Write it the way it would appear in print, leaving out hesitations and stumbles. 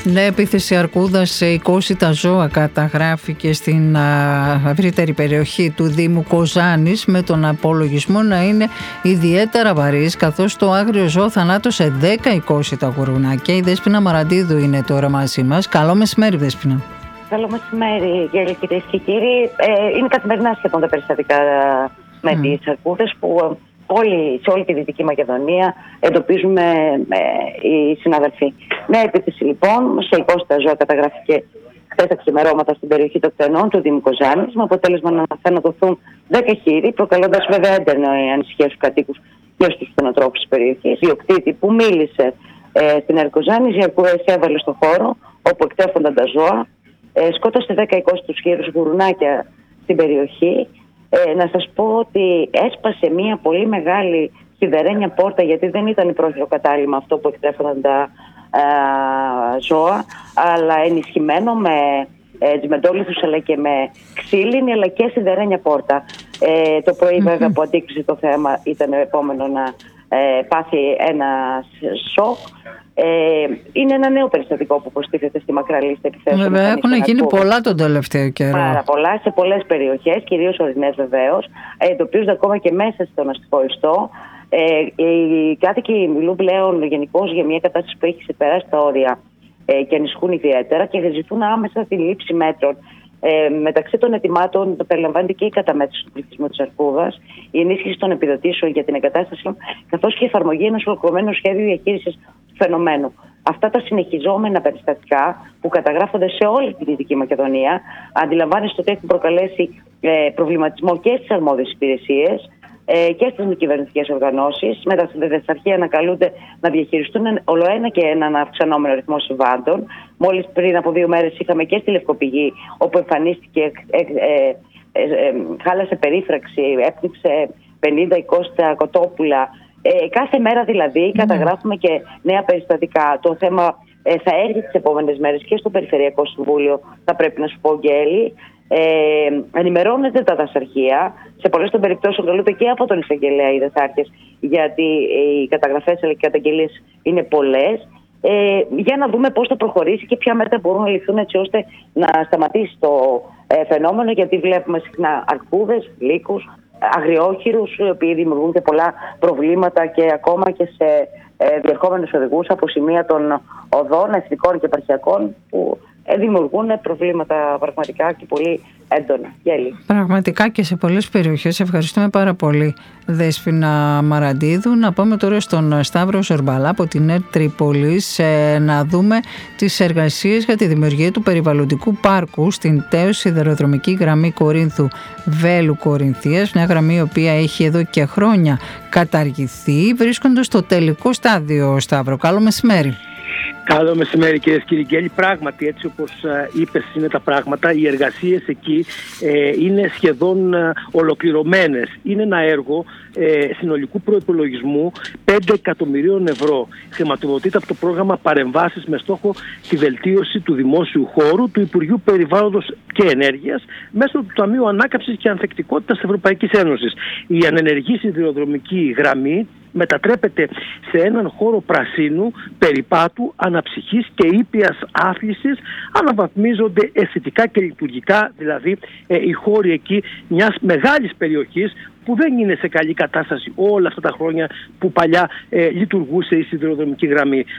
Ναι, επίθεση αρκούδας σε 20 τα ζώα καταγράφηκε στην ευρύτερη περιοχή του Δήμου Κοζάνης, με τον απολογισμό να είναι ιδιαίτερα βαρύς, καθώς το άγριο ζώο θανάτωσε 10-20 τα γουρουνάκια. Η Δέσποινα Μαραντίδου είναι τώρα μαζί μας. Καλό μεσημέρι, Δέσποινα. Καλό μεσημέρι, κυρίες και κύριοι. Είναι καθημερινά σχεδόν τα περιστατικά με τις αρκούδες που σε όλη τη Δυτική Μακεδονία εντοπίζουμε οι συναδελφοί. Νέα επίθεση λοιπόν σε 20 τα ζώα καταγράφηκε χθες τα ξημερώματα στην περιοχή των Κτενών του Δήμου Κοζάνης, με αποτέλεσμα να θανατωθούν 10 χείροι, προκαλώντας βέβαια έντονη ανησυχία στους κατοίκους και στους κτηνοτρόφους της περιοχής. Η ιδιοκτήτη που μίλησε στην Ερκοζάνης, οι αρκούδες έβαλε στο χώρο όπου εκτέφονταν τα ζώα, σκότωσε 10-20 τους χείρους γουρουνάκια στην περιοχή. Να σας πω ότι έσπασε μια πολύ μεγάλη σιδερένια πόρτα, γιατί δεν ήταν πρόχειρο κατάλημα αυτό που εκτρέφονταν τα ζώα, αλλά ενισχυμένο με τζιμεντόλιθους αλλά και με ξύλινη αλλά και σιδερένια πόρτα. Το πρωί βέβαια που αντίκρισε το θέμα ήταν επόμενο να πάθει ένα σοκ. Είναι ένα νέο περιστατικό που προστίθεται στη μακρά λίστα επιθέσεων. Βέβαια, έχουν γίνει πολλά τον τελευταίο καιρό. Πάρα πολλά, σε πολλές περιοχές, κυρίως ορεινές βεβαίως. Εντοπίζονται ακόμα και μέσα στον αστικό ιστό. Οι κάτοικοι μιλούν πλέον γενικώς για μια κατάσταση που έχει ξεπεράσει τα όρια και ανησυχούν ιδιαίτερα και ζητούν άμεσα τη λήψη μέτρων. Μεταξύ των ετοιμάτων περιλαμβάνεται και η καταμέτρηση του πληθυσμού της αρκούδας, η ενίσχυση των επιδοτήσεων για την εγκατάσταση, καθώς και η εφαρμογή ενός ολοκληρωμένου σχέδιου διαχείρισης του φαινομένου. Αυτά τα συνεχιζόμενα περιστατικά που καταγράφονται σε όλη τη Δυτική Μακεδονία, αντιλαμβάνεστε ότι έχουν προκαλέσει προβληματισμό και στις αρμόδιες υπηρεσίες και στις μη κυβερνητικές οργανώσεις. Με τα δευτεραρχεία ανακαλούνται να διαχειριστούν ολοένα και έναν αυξανόμενο αριθμό συμβάντων. Μόλις πριν από 2 μέρες είχαμε και στη Λευκοπηγή, όπου εμφανίστηκε, χάλασε περίφραξη, έπνιξε 50-20 κοτόπουλα. Κάθε μέρα δηλαδή καταγράφουμε και νέα περιστατικά. Το θέμα θα έρθει τις επόμενες μέρες και στο Περιφερειακό Συμβούλιο, θα πρέπει να σου πω, Γκέλη. Ενημερώνεται τα δασαρχεία. Σε πολλές των περιπτώσεων καλούνται και από τον εισαγγελέα οι δασάρχες, γιατί οι καταγραφές αλλά και οι καταγγελίες είναι πολλές, για να δούμε πώς θα προχωρήσει και ποια μέτρα μπορούν να ληφθούν έτσι ώστε να σταματήσει το φαινόμενο, γιατί βλέπουμε συχνά αρκούδες, λύκους, αγριόχειρους, οι οποίοι δημιουργούν και πολλά προβλήματα και ακόμα και σε διερχόμενους οδηγούς από σημεία των οδών εθνικών και επαρχιακών, που δημιουργούν προβλήματα πραγματικά και πολύ έντονα. Γέλη. Πραγματικά και σε πολλές περιοχές. Ευχαριστούμε πάρα πολύ, Δέσποινα Μαραντίδου. Να πάμε τώρα στον Σταύρο Ζορμπαλά από την ΕΡΤ Τρίπολης, να δούμε τις εργασίες για τη δημιουργία του περιβαλλοντικού πάρκου στην τέως σιδηροδρομική γραμμή Κορίνθου Βέλου Κορινθίας, μια γραμμή η οποία έχει εδώ και χρόνια καταργηθεί, βρίσκοντας στο τελικό στάδιο. Σταύρο, καλό μεσημέρι. Καλό μεσημέρι, κυρίες και κύριοι. Πράγματι, έτσι όπως είπες είναι τα πράγματα, οι εργασίες εκεί είναι σχεδόν ολοκληρωμένες. Είναι ένα έργο συνολικού προϋπολογισμού 5 εκατομμυρίων ευρώ. Χρηματοδοτείται από το πρόγραμμα Παρεμβάσεις με στόχο τη βελτίωση του δημόσιου χώρου του Υπουργείου Περιβάλλοντος και Ενέργειας μέσω του Ταμείου Ανάκαμψης και Ανθεκτικότητας της Ευρωπαϊκής Ένωσης. Η ανενεργή σιδηροδρομική γραμμή μετατρέπεται σε έναν χώρο πρασίνου, περιπάτου, αναψυχής και ήπιας άθλησης. Αναβαθμίζονται αισθητικά και λειτουργικά, δηλαδή οι χώροι εκεί μιας μεγάλης περιοχής που δεν είναι σε καλή κατάσταση όλα αυτά τα χρόνια που παλιά λειτουργούσε η σιδηροδρομική γραμμή.